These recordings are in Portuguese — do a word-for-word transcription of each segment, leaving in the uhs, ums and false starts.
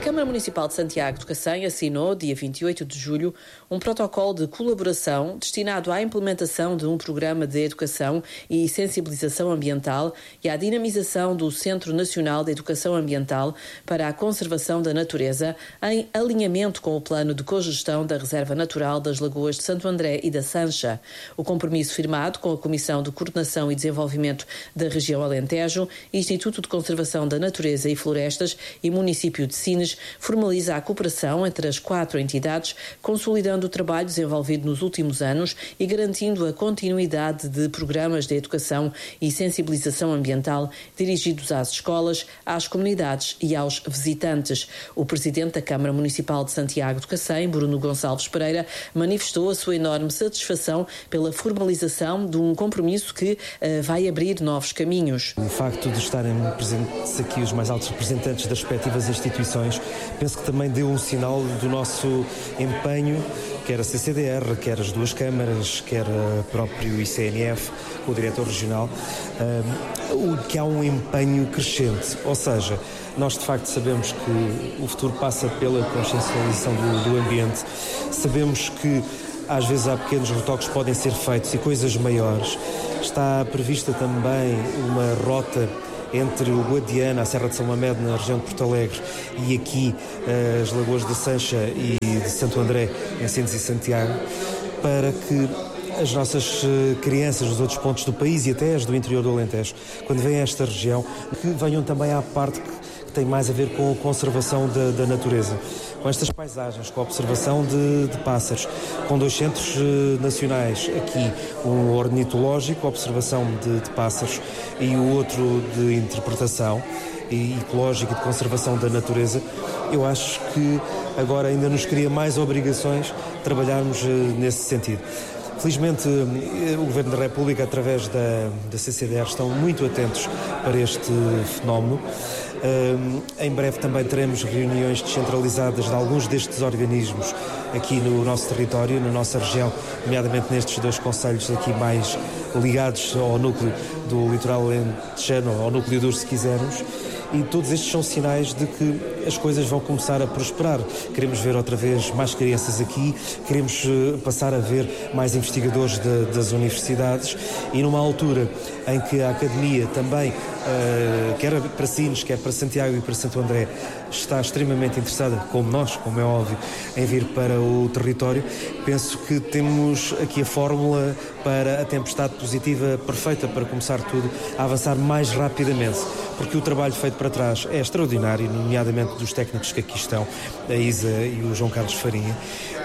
Câmara Municipal de Santiago de Cacém assinou, dia vinte e oito de julho, um protocolo de colaboração destinado à implementação de um programa de educação e sensibilização ambiental e à dinamização do Centro Nacional de Educação Ambiental para a Conservação da Natureza, em alinhamento com o plano de cogestão da Reserva Natural das Lagoas de Santo André e da Sancha. O compromisso firmado com a Comissão de Coordenação e Desenvolvimento da Região Alentejo, Instituto de Conservação da Natureza e Florestas e Município de Sines formaliza a cooperação entre as quatro entidades, consolidando o trabalho desenvolvido nos últimos anos e garantindo a continuidade de programas de educação e sensibilização ambiental dirigidos às escolas, às comunidades e aos visitantes. O presidente da Câmara Municipal de Santiago de Cacém, Bruno Gonçalves Pereira, manifestou a sua enorme satisfação pela formalização de um compromisso que uh, vai abrir novos caminhos. O facto de estarem presentes aqui os mais altos representantes das respectivas instituições, penso que também deu um sinal do nosso empenho, quer a C C D R, quer as duas câmaras, quer o próprio I C N F, o diretor regional, um, que há um empenho crescente. Ou seja, nós de facto sabemos que o futuro passa pela consciencialização do, do ambiente, sabemos que às vezes há pequenos retoques que podem ser feitos e coisas maiores. Está prevista também uma rota entre o Guadiana, a Serra de São Mamede, na região de Porto Alegre, e aqui as Lagoas de Sancha e de Santo André, em Sines e Santiago, para que as nossas crianças dos outros pontos do país e até as do interior do Alentejo, quando vêm a esta região, que venham também à parte que tem mais a ver com a conservação da, da natureza, com estas paisagens, com a observação de, de pássaros, com dois centros eh, nacionais, aqui um ornitológico, observação de, de pássaros, e o outro de interpretação e ecológica e de conservação da natureza. Eu acho que agora ainda nos cria mais obrigações trabalharmos eh, nesse sentido. Felizmente, o Governo da República, através da, da C C D R, estão muito atentos para este fenómeno. Um, em breve também teremos reuniões descentralizadas de alguns destes organismos aqui no nosso território, na nossa região, nomeadamente nestes dois concelhos aqui mais ligados ao núcleo do litoral alentejano, ao núcleo duro, se quisermos. E todos estes são sinais de que as coisas vão começar a prosperar. Queremos ver outra vez mais crianças aqui, queremos passar a ver mais investigadores de, das universidades, e numa altura em que a Academia também, uh, quer para Sines, quer para Santiago e para Santo André, está extremamente interessada, como nós, como é óbvio, em vir para o território, penso que temos aqui a fórmula para a tempestade positiva perfeita para começar tudo a avançar mais rapidamente, porque o trabalho feito para trás é extraordinário, nomeadamente dos técnicos que aqui estão, a Isa e o João Carlos Farinha.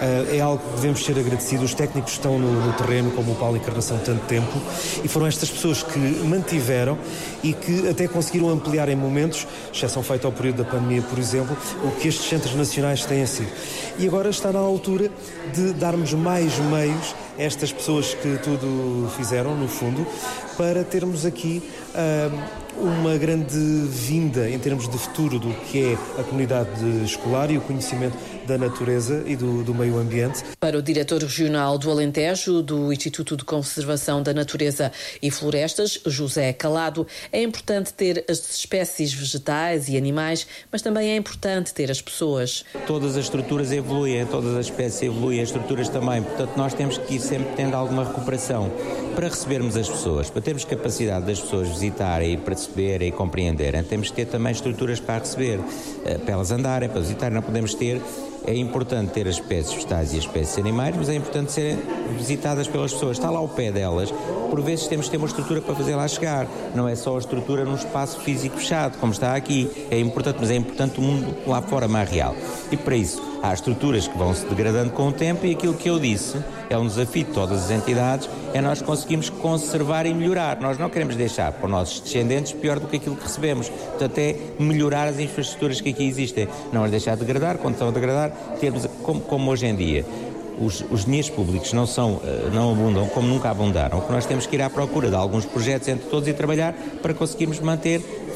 É algo que devemos ser agradecidos. Os técnicos estão no, no terreno, como o Paulo Encarnação, tanto tempo, e foram estas pessoas que mantiveram e que até conseguiram ampliar em momentos, exceção feita ao período da pandemia, por exemplo, o que estes centros nacionais têm sido. E agora está na altura de darmos mais meios a estas pessoas que tudo fizeram, no fundo, para termos aqui uh, uma grande vinda em termos de futuro do que é a comunidade escolar e o conhecimento da natureza e do, do meio ambiente. Para o diretor regional do Alentejo, do Instituto de Conservação da Natureza e Florestas, José Calado, é importante ter as espécies vegetais e animais, mas também é importante ter as pessoas. Todas as estruturas evoluem, todas as espécies evoluem, as estruturas também, portanto nós temos que ir sempre tendo alguma recuperação para recebermos as pessoas, para termos capacidade das pessoas visitarem e perceberem e compreenderem. Temos que ter também estruturas para receber, para elas andarem, para visitarem. Não podemos ter, é importante ter as espécies vegetais e as espécies animais, mas é importante serem visitadas pelas pessoas. Está lá ao pé delas, por vezes temos que ter uma estrutura para fazer lá chegar. Não é só a estrutura num espaço físico fechado, como está aqui. É importante, mas é importante o mundo lá fora mais real. E para isso, há estruturas que vão se degradando com o tempo, e aquilo que eu disse é um desafio de todas as entidades, é nós conseguirmos conservar e melhorar. Nós não queremos deixar para os nossos descendentes pior do que aquilo que recebemos. Portanto, é melhorar as infraestruturas que aqui existem. Não as deixar degradar, quando estão a degradar, termos, como, como hoje em dia. Os, os dinheiros públicos não, são, não abundam como nunca abundaram. O que nós temos que ir à procura de alguns projetos entre todos e trabalhar para conseguirmos manter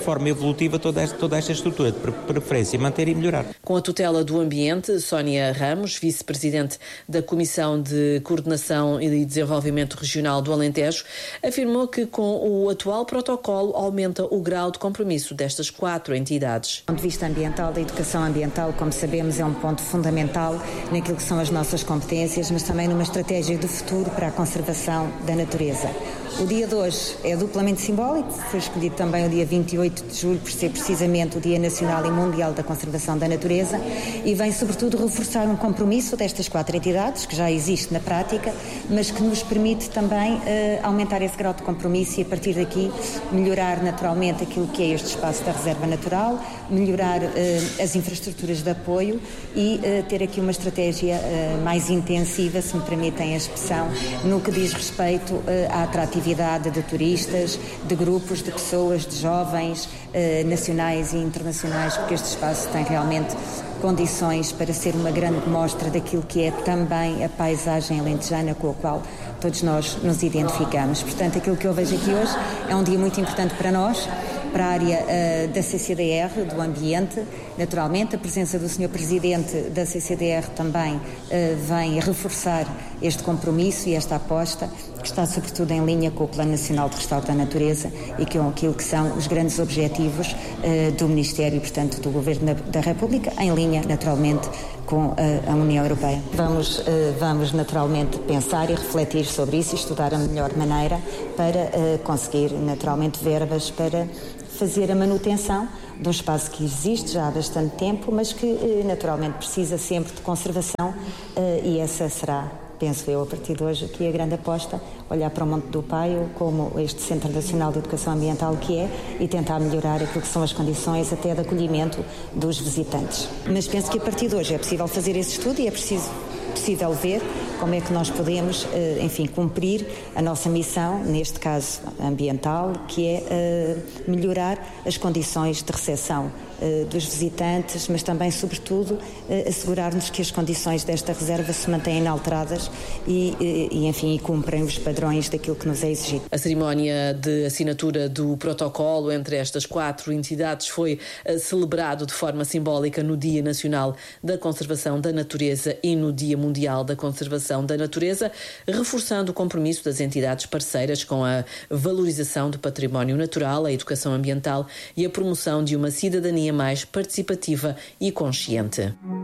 forma evolutiva toda esta, toda esta estrutura de preferência, manter e melhorar. Com a tutela do ambiente, Sónia Ramos, vice-presidente da Comissão de Coordenação e Desenvolvimento Regional do Alentejo, afirmou que com o atual protocolo aumenta o grau de compromisso destas quatro entidades. Do ponto de vista ambiental, da educação ambiental, como sabemos, é um ponto fundamental naquilo que são as nossas competências, mas também numa estratégia de futuro para a conservação da natureza. O dia de hoje é duplamente simbólico, foi escolhido também o dia vinte e oito de julho por ser precisamente o Dia Nacional e Mundial da Conservação da Natureza e vem sobretudo reforçar um compromisso destas quatro entidades, que já existe na prática, mas que nos permite também uh, aumentar esse grau de compromisso e a partir daqui melhorar naturalmente aquilo que é este espaço da reserva natural, melhorar uh, as infraestruturas de apoio e uh, ter aqui uma estratégia uh, mais intensiva, se me permitem a expressão, no que diz respeito uh, à atratividade de turistas, de grupos, de pessoas, de jovens, eh, nacionais e internacionais, porque este espaço tem realmente condições para ser uma grande mostra daquilo que é também a paisagem alentejana com a qual todos nós nos identificamos. Portanto, aquilo que eu vejo aqui hoje é um dia muito importante para nós, para a área uh, da C C D R, do ambiente, naturalmente. A presença do senhor Presidente da C C D R também uh, vem reforçar este compromisso e esta aposta, que está sobretudo em linha com o Plano Nacional de Restauro da Natureza e com aquilo que são os grandes objetivos uh, do Ministério e, portanto, do Governo da República, em linha, naturalmente, com uh, a União Europeia. Vamos, uh, vamos, naturalmente, pensar e refletir sobre isso e estudar a melhor maneira para uh, conseguir, naturalmente, verbas para fazer a manutenção de um espaço que existe já há bastante tempo, mas que naturalmente precisa sempre de conservação e essa será, penso eu, a partir de hoje, aqui a grande aposta, olhar para o Monte do Paio como este Centro Nacional de Educação Ambiental que é e tentar melhorar aquilo que são as condições até de acolhimento dos visitantes. Mas penso que a partir de hoje é possível fazer esse estudo e é preciso possível ver como é que nós podemos, enfim, cumprir a nossa missão, neste caso ambiental, que é melhorar as condições de recepção dos visitantes, mas também, sobretudo, assegurar-nos que as condições desta reserva se mantêm inalteradas e, e, enfim, e cumprem os padrões daquilo que nos é exigido. A cerimónia de assinatura do protocolo entre estas quatro entidades foi celebrado de forma simbólica no Dia Nacional da Conservação da Natureza e no Dia Mundial da Conservação da Natureza, reforçando o compromisso das entidades parceiras com a valorização do património natural, a educação ambiental e a promoção de uma cidadania mais participativa e consciente.